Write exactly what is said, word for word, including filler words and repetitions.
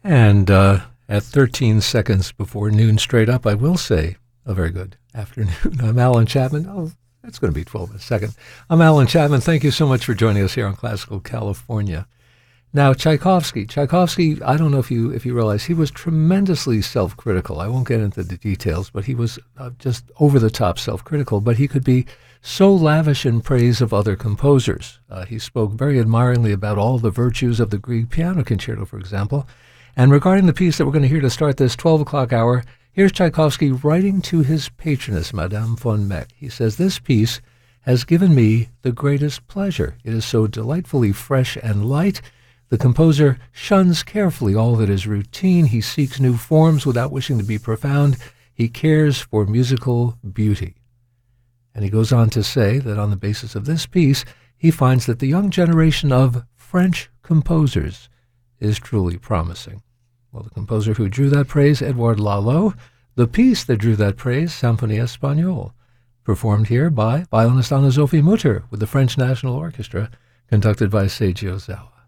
And uh, at thirteen seconds before noon straight up, I will say a very good afternoon. I'm Alan Chapman. Oh, that's going to be twelve in a second. I'm Alan Chapman. Thank you so much for joining us here on Classical California. Now, Tchaikovsky. Tchaikovsky, I don't know if you if you realize, he was tremendously self-critical. I won't get into the details, but he was uh, just over-the-top self-critical. But he could be so lavish in praise of other composers. Uh, he spoke very admiringly about all the virtues of the Grieg Piano Concerto, for example. And regarding the piece that we're going to hear to start this twelve o'clock hour, here's Tchaikovsky writing to his patroness, Madame von Meck. He says, "This piece has given me the greatest pleasure. It is so delightfully fresh and light. The composer shuns carefully all that is routine. He seeks new forms without wishing to be profound. He cares for musical beauty." And he goes on to say that on the basis of this piece, he finds that the young generation of French composers is truly promising. Well, the composer who drew that praise, Edouard Lalo. The piece that drew that praise, Symphonie Espagnole, performed here by violinist Anna-Sophie Mutter with the French National Orchestra, conducted by Seiji Ozawa.